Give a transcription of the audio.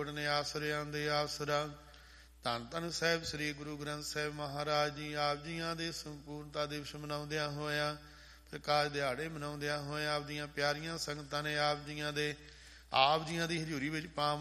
ਜੋੜਨੇ ਆਸਰਿਆਂ ਦੇ ਆਸਰਾ। ਧੰਨ ਧੰਨ ਸਾਹਿਬ ਸ੍ਰੀ ਗੁਰੂ ਗ੍ਰੰਥ ਸਾਹਿਬ ਮਹਾਰਾਜ ਜੀ। ਆਪ ਜੀਆਂ ਦੇ ਸੰਪੂਰਨਤਾ ਦਿਵਸ ਮਨਾਉਂਦਿਆਂ ਹੋਇਆਂ, ਪ੍ਰਕਾਸ਼ ਦਿਹਾੜੇ ਮਨਾਉਂਦਿਆਂ ਹੋਇਆਂ, ਆਪ ਦੀਆਂ ਪਿਆਰੀਆਂ ਸੰਗਤਾਂ ਨੇ ਆਪ ਜੀਆਂ ਦੀ ਹਜ਼ੂਰੀ ਵਿੱਚ